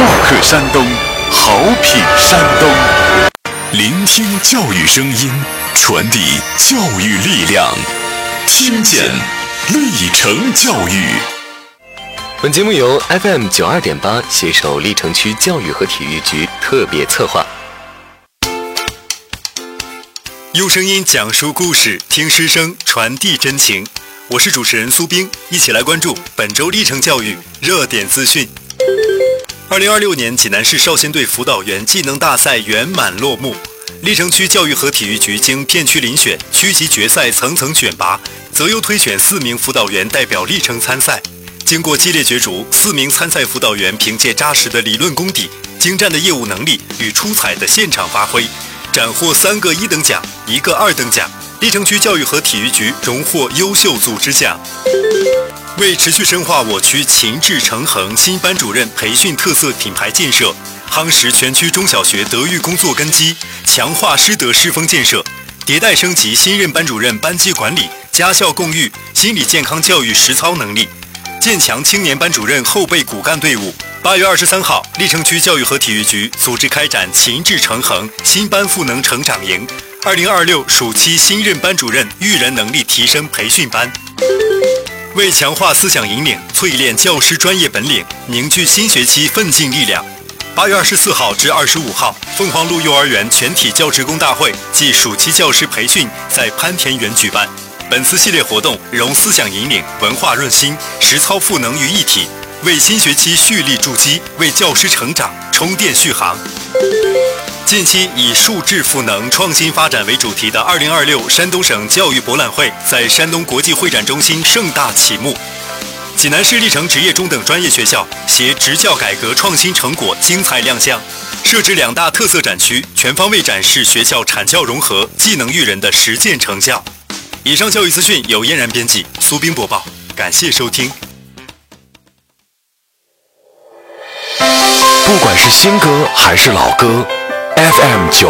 好客山东，好品山东。聆听教育声音，传递教育力量，听见历程教育。 本节目由 FM 92.8携手历城区教育和体育局特别策划。 用声音讲述故事，听师生传递真情。我是主持人苏冰，一起来关注本周历程教育热点资讯。2026年济南市少先队辅导员技能大赛圆满落幕，历城区教育和体育局经片区遴选、区级决赛层层选拔，择优推选4名辅导员代表历城参赛。经过激烈角逐，4名参赛辅导员凭借扎实的理论功底、精湛的业务能力与出彩的现场发挥，斩获3个1等奖、1个2等奖。历城区教育和体育局荣获优秀组织奖。为持续深化我区勤智诚恒新班主任培训特色品牌建设，夯实全区中小学德育工作根基，强化师德师风建设，迭代升级新任班主任班级管理、家校共育、心理健康教育实操能力，建强青年班主任后备骨干队伍。8月23号，历城区教育和体育局组织开展勤智诚恒新班赋能成长营2026暑期新任班主任育人能力提升培训班。为强化思想引领，淬炼教师专业本领，凝聚新学期奋进力量，8月24号至25号，凤凰路幼儿园全体教职工大会暨暑期教师培训在潘田园举办。本次系列活动融思想引领、文化润心、实操赋能于一体，为新学期蓄力筑基，为教师成长充电续航。近期以数智赋能创新发展为主题的2026山东省教育博览会在山东国际会展中心盛大启幕。济南市历城职业中等专业学校携职教改革创新成果精彩亮相，设置2大特色展区，全方位展示学校产教融合、技能育人的实践成效。以上教育资讯由嫣然编辑，苏冰播报，感谢收听。 不管是新歌还是老歌，FM